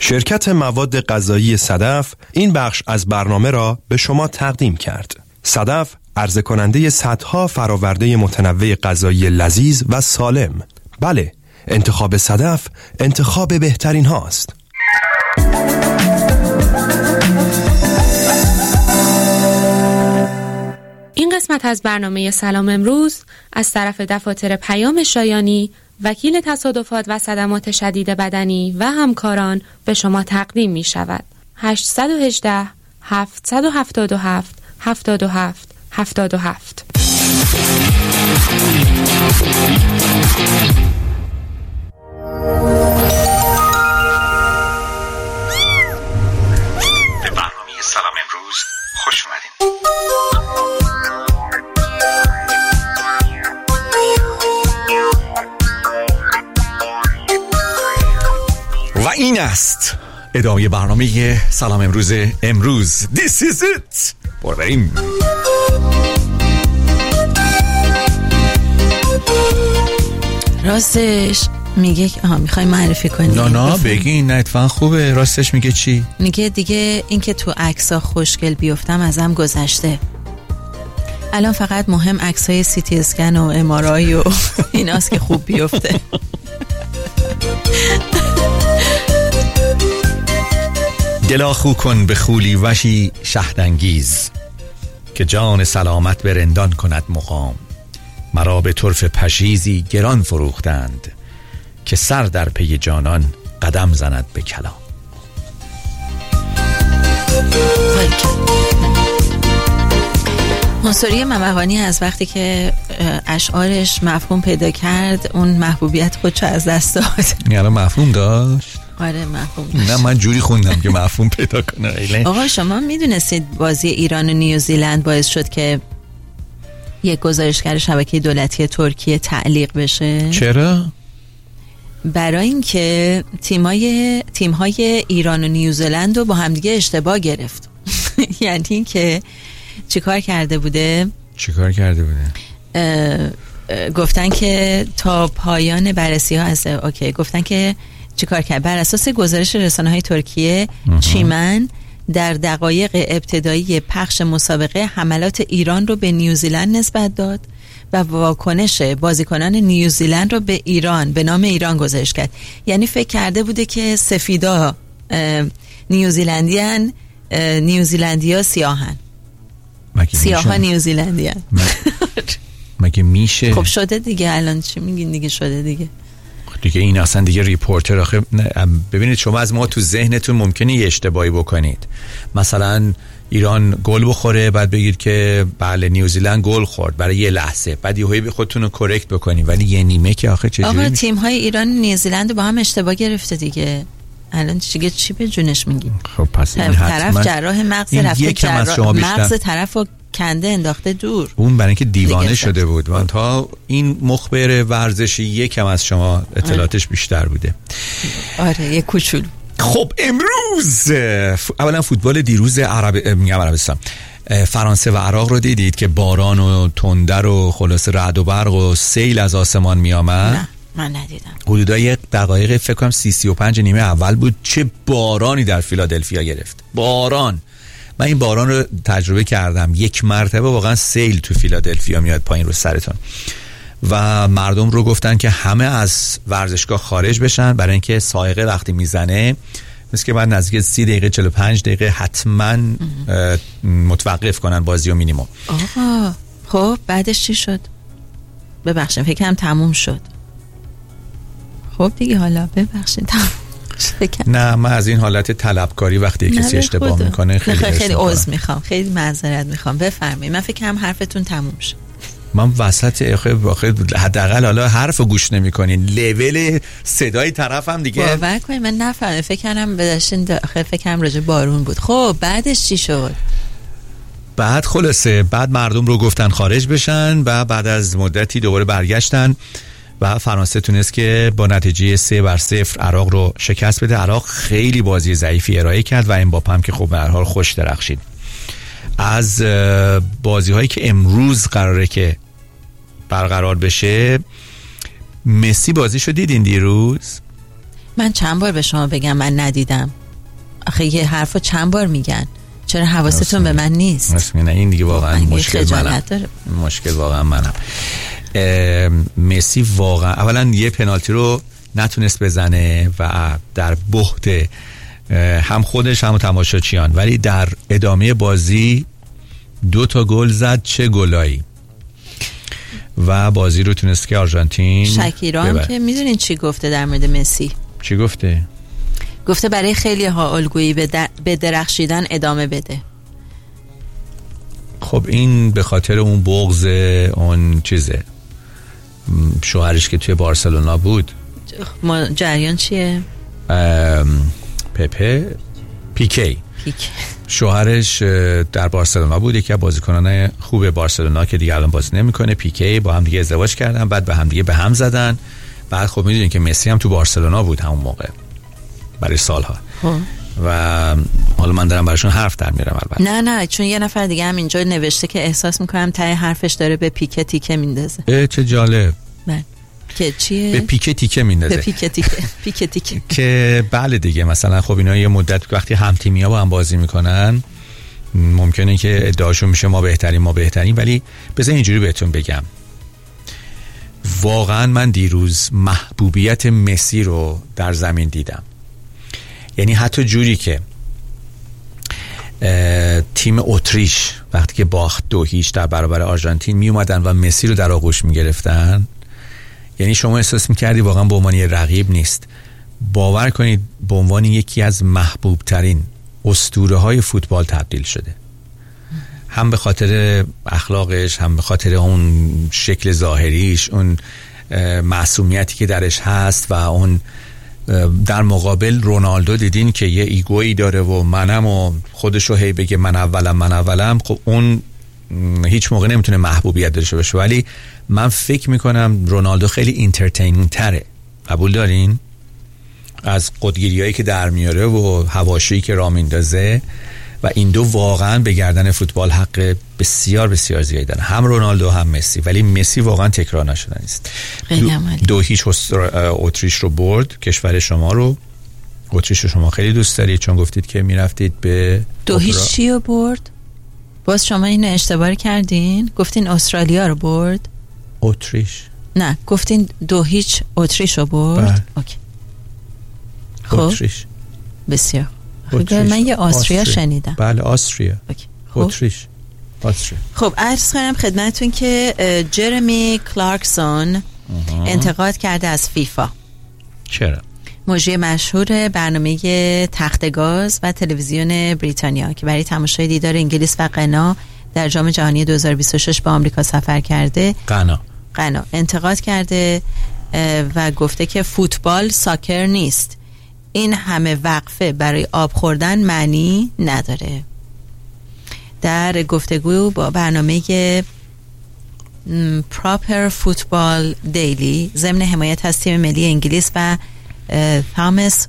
شرکت مواد غذایی صدف این بخش از برنامه را به شما تقدیم کرد. صدف عرضه کننده صدها فراورده متنوع غذایی لذیذ و سالم. بله، انتخاب صدف انتخاب بهترین هاست. این قسمت از برنامه سلام امروز از طرف دفاتر پیام شایانی، وکیل تصادفات و صدمات شدید بدنی و همکاران به شما تقدیم می شود. 818 777 77 77. به برنامه سلام امروز خوش اومدین. و این است ادامه برنامه سلام امروز. This is it. بریم. راستش میگه میخوای معرفی کنی؟ نه بگین. نه اتفاقا خوبه. راستش میگه چی؟ میگه دیگه این که تو عکس‌ها خوشگل بیفتم ازم گذشته. الان فقط مهم عکس‌های سیتی اسکن و ام‌آرآی و ایناست که خوب بیفته. دلاخو کن به خولی وشی شهدانگیز، که جان سلامت به رندان کند مقام. مرا به طرف پشیزی گران فروختند، که سر در پی جانان قدم زند به کلام. منصوری ممقانی از وقتی که اشعارش مفهوم پیدا کرد اون محبوبیت خودشو از دست داد. یعنی مفهوم داشت؟ آره مفهوم داشت. نه من جوری خوندم که مفهوم پیدا کنه. آقا شما میدونستید بازی ایران و نیوزیلند باعث شد که یک گزارشگر شبکه دولتی ترکیه تعلیق بشه؟ چرا؟ برای اینکه تیم‌های ایران و نیوزیلند رو با همدیگه اشتباه گرفت. یعنی که چیکار کرده بوده؟ گفتن که تا پایان بررسی ها گفتن که چیکار کرد؟ بر اساس گزارش رسانه‌های ترکیه، چیمن در دقایق ابتدایی پخش مسابقه حملات ایران رو به نیوزیلند نسبت داد و واکنش بازیکنان نیوزیلند رو به نام ایران گزارش کرد. یعنی فکر کرده بوده که سفیدا نیوزیلندیا سیاهن، سیاها نیوزیلندیان. مگه میشه؟ خب شده دیگه. الان چی میگین دیگه؟ شده دیگه این اصلا دیگه ریپورتر. آخه ببینید شما از ما تو ذهنتون ممکنه یه اشتباهی بکنید. مثلا ایران گل بخوره بعد بگید که بله نیوزیلند گل خورد برای یه لحظه، بعد یهویی خودتون رو کرکت بکنید، ولی یه نیمه که آخه چجوری؟ آقا تیم های ایران و نیوزیلند با هم اشتباه گرفته دیگه. الان چی به جونش میگی؟ خب پس این طرف جراح مغز رفته مغز طرفو کنده انداخته دور. اون برای اینکه دیوانه شده بود و تا این مخبر ورزشی یکم از شما اطلاعاتش بیشتر بوده. آره یه کوچولو. خب امروز اولا فوتبال دیروز عربستان فرانسه و عراق رو دیدید که باران و تندر و خلاص رعد و برق و سیل از آسمان می آمد؟ نه من ندیدم. حدودای دقایق فکر کنم 35 نیمه اول بود، چه بارانی در فیلادلفیا گرفت. باران، من این باران رو تجربه کردم. یک مرتبه واقعا سیل تو فیلادلفیا میاد پایین رو سرتون. و مردم رو گفتن که همه از ورزشگاه خارج بشن، برای اینکه صاعقه وقتی میزنه مثل که بعد نزدیک 30 دقیقه 45 دقیقه حتما متوقف کنن بازی و مینیمم. آقا خب بعدش چی شد؟ ببخشید فکرم تموم شد. خب دیگه حالا ببخشید نه من از این حالت طلبکاری وقتی کسی اشتباه میکنه خیلی عذر میخوام، خیلی معذرت میخوام. بفرمایید. من فکرم حرفتون تموم شد. من وسط حداقل حالا حرف گوش نمیکنین، لول صدای طرفم دیگه باور کنید من نفهمیدم. فکرم راجع بارون بود. خب بعدش چی شد؟ بعد خلاصه بعد مردم رو گفتن خارج بشن و بعد از مدتی دوباره برگشتن و فرانسه تونست که با نتیجه 3-0 عراق رو شکست بده. عراق خیلی بازی ضعیفی ارائه کرد و امباپه هم که خب به هر حال خوش درخشید. از بازی هایی که امروز قراره که برقرار بشه، مسی بازیشو دیدین دیروز؟ من چند بار به شما بگم من ندیدم؟ آخه یه حرفو چند بار میگن، چرا حواستون به من نیست؟ نه این دیگه واقعا مشکل واقعا منم. مسی واقعا اولا یه پنالتی رو نتونست بزنه و در بحت هم خودش هم تماشاچیان، ولی در ادامه بازی 2 تا گل زد. چه گلایی! و بازی رو تونست که آرژانتین شکیرا هم که میدونین چی گفته در مورد مسی؟ چی گفته؟ گفته برای خیلی ها الگویی به درخشیدن ادامه بده. خب این به خاطر اون بغض اون چیزه، شوهرش که توی بارسلونا بود. جریان چیه؟ پیکی شوهرش در بارسلونا بود، یکی از بازیکنان خوب بارسلونا که دیگه الان بازی نمیکنه. پیکی با هم دیگه ازدواج کردن، بعد به هم دیگه به هم زدن. بعد خب میدونین که مسی هم تو بارسلونا بود همون موقع برای سالها. و حالا من دارم براشون حرف در میارم البته. نه چون یه نفر دیگه هم اینجا نوشته که احساس میکنم ته حرفش داره به پیکه تیکه میندازه. چه جالب. که چیه؟ به پیکه تیکه میندازه. به پیکه تیکه. که بله دیگه، مثلا خب اینا یه مدت وقتی هم تیمی‌ها با هم بازی میکنن ممکنه که ادعاشون میشه ما بهترین، ولی بذار اینجوری بهتون بگم، واقعا من دیروز محبوبیت مسی رو در زمین دیدم. یعنی حتی جوری که تیم اتریش وقتی که باخت 2-0 در برابر آرژانتین می اومدن و مسی رو در آغوش می گرفتن، یعنی شما احساس می کردی واقعا به عنوان رقیب نیست، باور کنید به عنوان یکی از محبوب ترین اسطوره های فوتبال تبدیل شده. هم به خاطر اخلاقش، هم به خاطر اون شکل ظاهریش، اون معصومیتی که درش هست، و اون در مقابل رونالدو دیدین که یه ایگویی داره و منم و خودشو هی بگه من اولم. خب اون هیچ موقع نمیتونه محبوبیت داشته باشه، ولی من فکر میکنم رونالدو خیلی اینترتینینگ تره. قبول دارین؟ از قدگیریایی که در میاره و حواشی که راه میندازه، و این دو واقعا به گردن فوتبال حق بسیار بسیار زیادی دارن، هم رونالدو هم مسی. ولی مسی واقعا تکرار نشدن نیست. 2-0 اتریش رو برد، کشور شما رو. اتریش رو شما خیلی دوست دارید چون گفتید که میرفتید به 2-0 چی رو برد؟ باز شما اینو اشتباه کردین، گفتین استرالیا رو برد. اتریش نه، گفتین 2-0 اتریش رو برد. اوکی. خب اتریش بسیار من یه آستریا شنیدم. بله آستریا. اتریش آستریا. خب عرض کنم خدمتتون که جرمی کلارکسون انتقاد کرده از فیفا. چرا؟ مجری مشهور برنامه تخت گاز و تلویزیون بریتانیا که برای تماشای دیدار انگلیس و غنا در جام جهانی 2026 به آمریکا سفر کرده، غنا انتقاد کرده و گفته که فوتبال ساکر نیست، این همه وقفه برای آب خوردن معنی نداره. در گفتگو با برنامه پراپر فوتبال دیلی ضمن حمایت از تیم ملی انگلیس و تامس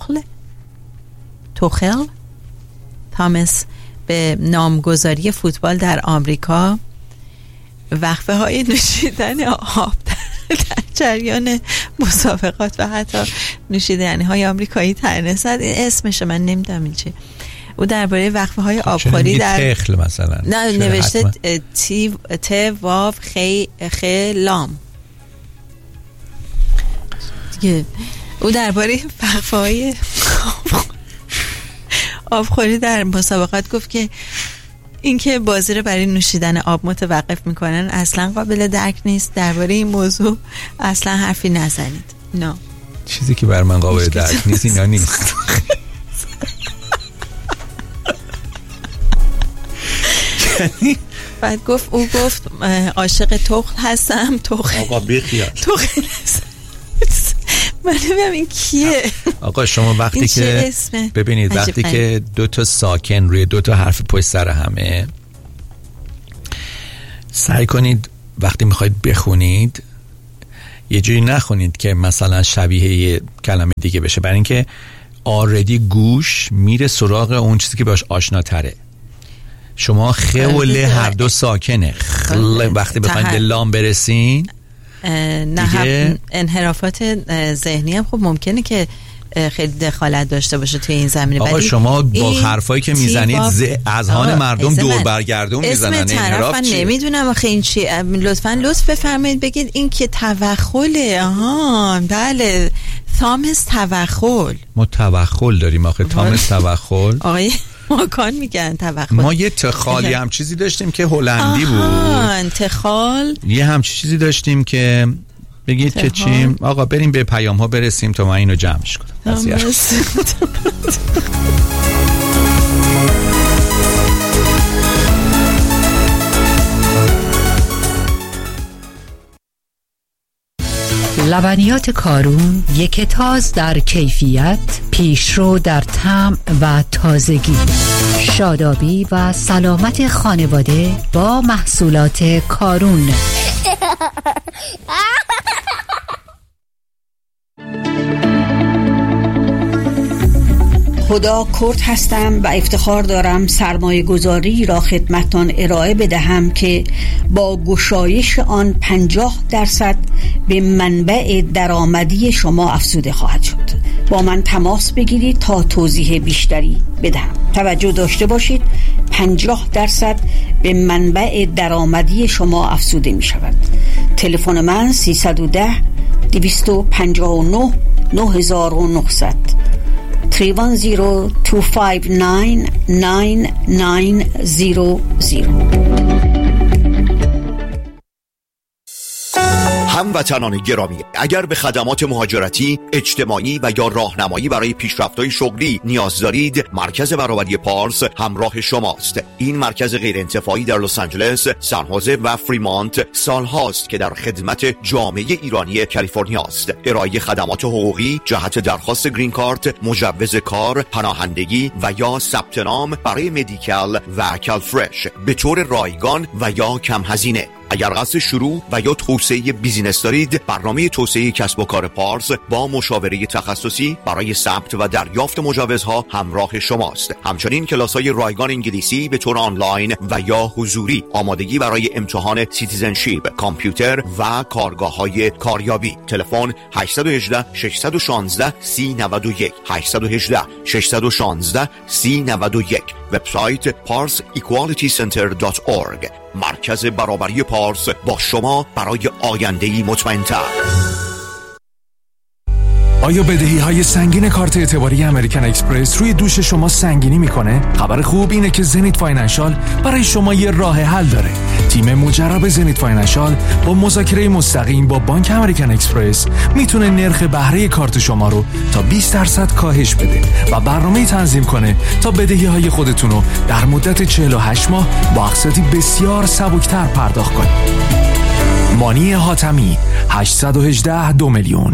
تامس به نامگذاری فوتبال در آمریکا، وقفه های نوشیدن آب در جریان مسابقات و حتی نوشیدنی های آمریکایی طعنه زد. اسمش من نمیدونم این چیه. او درباره وقفه های آبخوری در تخل مثلا نه نوشته ت واو خ لام دیگه. او درباره وقفه های آبخوری در مسابقات گفت که اینکه بازی رو برای نوشیدن آب متوقف میکنن اصلا قابل درک نیست. درباره این موضوع اصلا حرفی نزنید. نه چیزی که بر من قابل درک نیست اینا نیست. بعد او گفت عاشق تخل هستم. آقا بیخیال تخل من نمیم این کیه؟ آقا شما وقتی که ببینید وقتی که 2 تا ساکن روی 2 تا حرف پشت سر همه، سعی کنید وقتی میخواید بخونید یه جوری نخونید که مثلا شبیه یه کلمه دیگه بشه، برای اینکه آردی گوش میره سراغ اون چیزی که باش آشناتره. شما خ و ل هر دو ساکنه. وقتی بخواید به لام برسین نه انحرافات ذهنی هم خب ممکنه که خیلی دخالت داشته باشه توی این زمینه. آقا شما با حرفایی که میزنید اذهان مردم دور برگردون میزنن. اسم طرف نمیدونم آخه این چی. لطف بفرمایید بگید این که توخله. بله، تامس توخل. ما توخل داریم آخه. تامس توخل آقای ماکان میگن توخل. ما یه تخالی هم چیزی داشتیم که هلندی بود. تخال یه هم چیزی داشتیم که بگید که چیم. آقا بریم به پیام ها برسیم تا من اینو جمعش کنم. لبنیات کارون، یک تاز در کیفیت، پیشرو در طعم و تازگی. شادابی و سلامت خانواده با محصولات کارون. خدا کرد هستم و افتخار دارم سرمایه گذاری را خدمتان ارائه بدهم که با گشایش آن 50% به منبع درآمدی شما افزوده خواهد شد. با من تماس بگیرید تا توضیح بیشتری بدهم. توجه داشته باشید 50% به منبع درآمدی شما افزوده می شود. تلفن من 310 259 9900 310-259-9900. هموطنان گرامی، اگر به خدمات مهاجرتی، اجتماعی و یا راهنمایی برای پیشرفت‌های شغلی نیاز دارید، مرکز برابری پارس همراه شماست. این مرکز غیر انتفاعی در لس آنجلس، سان خوزه و فریمانت سالهاست که در خدمت جامعه ایرانی کالیفرنیا است. ارائه خدمات حقوقی جهت درخواست گرین کارت، مجوز کار، پناهندگی و یا ثبت نام برای مدیکال و کالفرش به طور رایگان و یا کم هزینه. اگر قصد شروع و یا توسعه بیزینس دارید، برنامه توسعه کسب و کار پارس با مشاوره تخصصی برای ثبت و دریافت مجوزها همراه شماست. همچنین کلاس‌های رایگان انگلیسی به طور آنلاین و یا حضوری، آمادگی برای امتحان سیتیزنشیپ، کامپیوتر و کارگاه‌های کاریابی. تلفن 818 616 3091 818 616 3091. وبسایت parsequalitycenter.org. مرکز برابری پارس با شما برای آینده‌ای مطمئن‌تر. آیا بدهی‌های سنگین کارت اعتباری امریکن اکسپرس روی دوش شما سنگینی میکنه؟ خبر خوب اینه که زنیت فاینانشال برای شما یه راه حل داره. تیم مجرب زنیت فاینانشال با مذاکره مستقیم با بانک امریکن اکسپرس میتونه نرخ بهره کارت شما رو تا 20% کاهش بده و برنامه‌ای تنظیم کنه تا بدهی‌های خودتون رو در مدت 48 ماه با اقساطی بسیار سبکتر پرداخت کنید. مانی حاتمی 818 2 میلیون.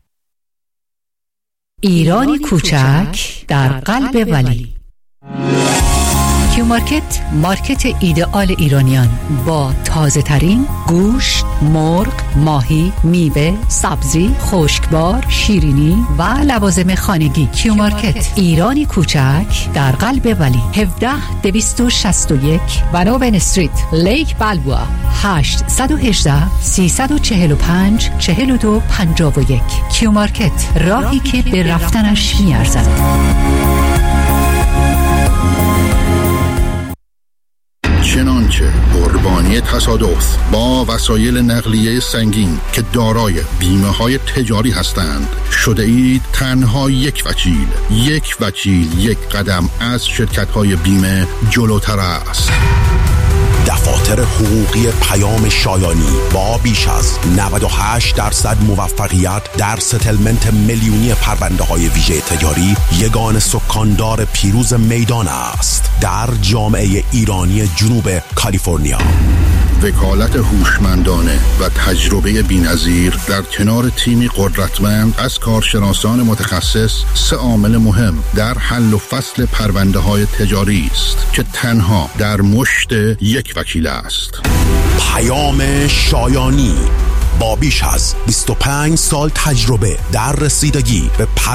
ایرانی کوچک در قلب ولی. کیو مارکت، مارکت ایدئال ایرانیان با تازه ترین گوشت، مرغ، ماهی، میوه، سبزی، خشکبار، شیرینی و لوازم خانگی. کیو مارکت ایرانی کوچک در قلب ولی، 17261 ونوون استریت، لیک بلبوا، 818 345 4251. کیو مارکت، راهی که به رفتنش میارزد. چنانچه قربانی تصادف با وسایل نقلیه سنگین که دارای بیمه‌های تجاری هستند شده اید تنها یک وکیل یک قدم از شرکت‌های بیمه جلوتر است. دفاتر حقوقی پیام شایانی با بیش از 98% موفقیت در ستلمنت میلیونی پرونده‌های ویژه تجاری، یگان سکاندار پیروز میدان است در جامعه ایرانی جنوب کالیفرنیا. وکالت هوشمندانه و تجربه بی‌نظیر در کنار تیمی قدرتمند از کارشناسان متخصص، سه عامل مهم در حل و فصل پرونده‌های تجاری است که تنها در مشت یک وکیل است. پیام شایانی با بیش از 25 سال تجربه در رسیدگی به